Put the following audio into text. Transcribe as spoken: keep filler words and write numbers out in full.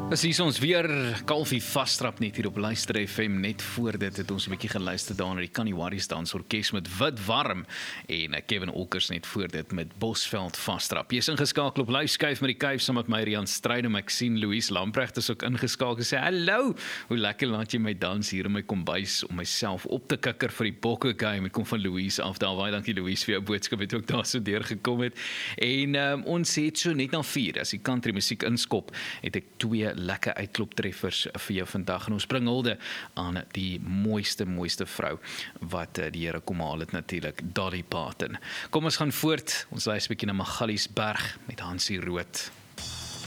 As hier ons weer Kalfie vastrap net hier op Luister F M, net voor dit het ons 'n bietjie geluister daar na die Kaniwaris Dans Orkees met Wit Warm en Kevin Olkers net voor dit met Bosveld vastrap. Jy's ingeskakel op Luiskuif met die kuif saam met my Rian Strydom. Ek sien Louise Lamprecht is ook ingeskakel. Sê hallo, hoe lekker laat jy my dans hier in my kombuis om myself op te kikker vir die bokke game. Ek kom van Louise af daar. Baie dankie Louise vir jou boodskap het ook daar so deurgekom het. En um, ons het so net na vier as die country musiek inskop, het ek twee lekker uitkloptreffers vir jou vandag en ons bring hulde aan die mooiste, mooiste vrou wat die Here kom haal het natuurlik, Dolly Parton. Kom ons gaan voort, ons luister 'n bietjie na Magaliesberg met Hansie Rood.